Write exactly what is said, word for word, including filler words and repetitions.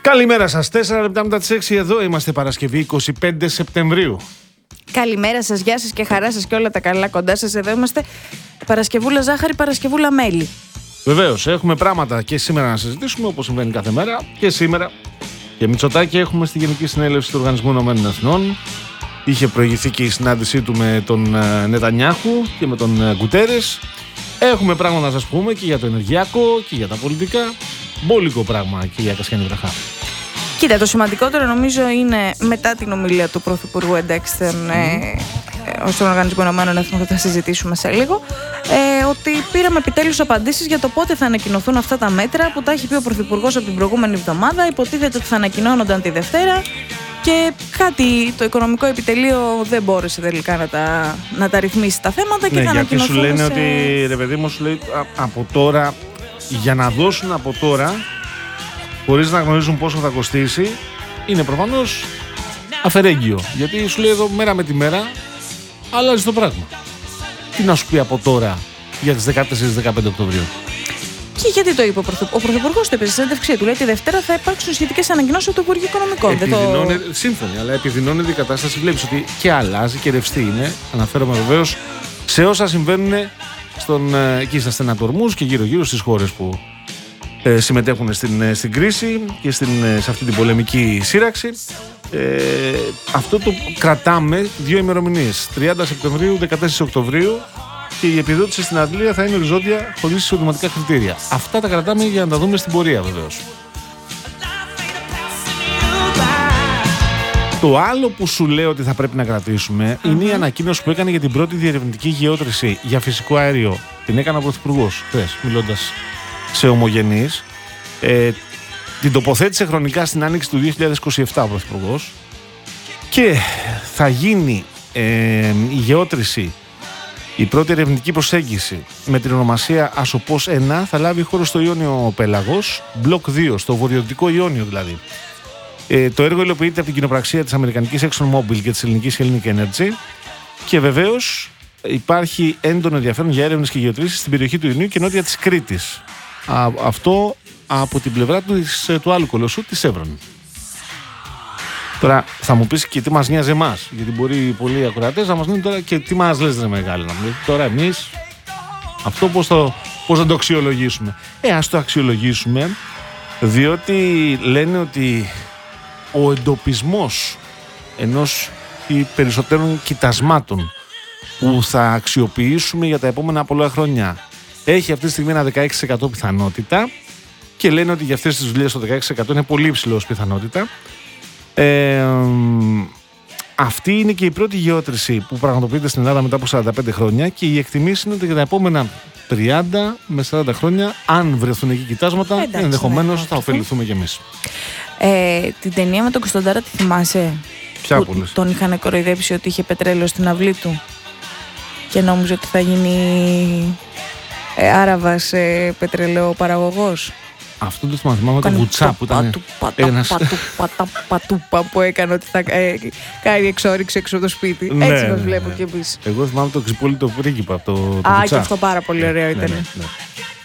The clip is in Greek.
Καλημέρα σας, τέσσερα λεπτά μετά τις έξι εδώ είμαστε, Παρασκευή είκοσι πέντε Σεπτεμβρίου. Καλημέρα σας, γεια σας και χαρά σας και όλα τα καλά κοντά σας. Εδώ είμαστε, Παρασκευούλα ζάχαρη, Παρασκευούλα μέλι. Βεβαίως, έχουμε πράγματα και σήμερα να συζητήσουμε, όπως συμβαίνει κάθε μέρα. Και σήμερα και Μητσοτάκη έχουμε στη Γενική Συνέλευση του Οργανισμού Ηνωμένων Εθνών. Είχε προηγηθεί και η συνάντησή του με τον Νετανιάχου και με τον Γκουτέρες. Έχουμε πράγματα να σας πούμε και για το ενεργειακό και για τα πολιτικά. Μπόλικο πράγμα και για Κασιάνη Βραχά. Κοίτα, το σημαντικότερο νομίζω είναι μετά την ομιλία του Πρωθυπουργού, εντάξει, στον, mm. ε, στον Οργανισμό Ηνωμένων Εθνών, θα τα συζητήσουμε σε λίγο, ε, ότι πήραμε επιτέλους απαντήσεις για το πότε θα ανακοινωθούν αυτά τα μέτρα που τα έχει πει ο Πρωθυπουργός από την προηγούμενη εβδομάδα. Υποτίθεται ότι θα ανακοινώνονταν τη Δευτέρα και κάτι το οικονομικό επιτελείο δεν μπόρεσε τελικά να τα, να τα ρυθμίσει τα θέματα και ναι, θα ανακοινωθούν. Γιατί σου λένε σε... ότι, ρε παιδί μου, σου λέει από τώρα, για να δώσουν από τώρα, χωρίς να γνωρίζουν πόσο θα κοστίσει, είναι προφανώς αφαιρέγγιο. Γιατί σου λέει εδώ μέρα με τη μέρα αλλάζει το πράγμα. Τι να σου πει από τώρα για τις δεκατέσσερις με δεκαπέντε Οκτωβρίου. Και γιατί το είπε ο Πρωθυπουργός. Ο Πρωθυπουργός το είπε στη συνέντευξή του. Λέει τη Δευτέρα θα υπάρξουν σχετικές ανακοινώσεις από το Υπουργείο Οικονομικών. Επιδεινώνει, το... Σύμφωνοι, αλλά επιδεινώνεται η κατάσταση. Βλέπεις ότι και αλλάζει και ρευστή είναι. Αναφέρομαι βεβαίως σε όσα συμβαίνουν στον, εκεί στα στενατορμούς και γύρω-γύρω στις χώρες που ε, συμμετέχουν στην, στην κρίση και στην, σε αυτή την πολεμική σύραξη. Ε, αυτό το κρατάμε δύο ημερομηνίες, τριάντα Σεπτεμβρίου, δεκατέσσερα Οκτωβρίου, και η επιδότηση στην Αντλία θα είναι οριζόντια χωρίς εισοδηματικά κριτήρια. Αυτά τα κρατάμε για να τα δούμε στην πορεία βεβαίως. Το άλλο που σου λέω ότι θα πρέπει να κρατήσουμε mm-hmm. είναι η ανακοίνωση που έκανε για την πρώτη διερευνητική γεώτρηση για φυσικό αέριο. Την έκανε ο Πρωθυπουργός χθες, μιλώντας σε ομογενείς. Ε, την τοποθέτησε χρονικά στην άνοιξη του δύο χιλιάδες είκοσι επτά ο Πρωθυπουργός και θα γίνει ε, η γεώτρηση, η πρώτη ερευνητική προσέγγιση με την ονομασία Ασοπός ένα θα λάβει χώρο στο Ιόνιο Πέλαγος, μπλοκ δύο, στο βορειοδυτικό Ιόνιο δηλαδή. Ε, το έργο υλοποιείται από την κοινοπραξία της Αμερικανικής ExxonMobil και της ελληνικής Hellenic Energy και βεβαίως υπάρχει έντονο ενδιαφέρον για έρευνες και γεωτρήσεις στην περιοχή του Ινίου και νότια της Κρήτης. Α, αυτό από την πλευρά του, του άλλου κολοσσού, της Εύρον. Τώρα θα μου πεις και τι μας νοιάζει εμάς, γιατί μπορεί πολλοί ακροατές να μας λένε τώρα και τι μας λες ρε μεγάλη, να μου λέει τώρα εμείς αυτό πώς, το, πώς θα το αξιολογήσουμε. Ε, ας το αξιολογήσουμε, διότι λένε ότι ο εντοπισμός ενός ή περισσότερων κοιτασμάτων που θα αξιοποιήσουμε για τα επόμενα πολλά χρόνια έχει αυτή τη στιγμή ένα δεκαέξι τοις εκατό πιθανότητα και λένε ότι για αυτές τις δουλειές το δεκαέξι τοις εκατό είναι πολύ υψηλό πιθανότητα. Ε, αυτή είναι και η πρώτη γεώτρηση που πραγματοποιείται στην Ελλάδα μετά από σαράντα πέντε χρόνια και η εκτιμήση είναι ότι για τα επόμενα τριάντα με σαράντα χρόνια, αν βρεθούν εκεί κοιτάσματα, εντάξει, ενδεχομένως ναι, θα ωφεληθούμε κι εμείς. Ε, την ταινία με τον Κωστοντάρα τη θυμάσαι? Ποια που τον είχαν κοροϊδέψει ότι είχε πετρέλαιο στην αυλή του και νόμιζε ότι θα γίνει ε, Άραβας ε, πετρελαιοπαραγωγός. Αυτό το θυμάμαι τον Βουτσά που ήταν ένας... πατούπα που έκανε ότι θα ε, κάνει εξόριξη έξω από το σπίτι. Ναι, έτσι μας ναι, βλέπω ναι. κι εμείς. Εγώ θυμάμαι το ξυπόλυτο πρίγκιπα από το, το Α, Βουτσά. και αυτό πάρα πολύ ωραίο ναι, ήταν. Ναι, ναι, ναι.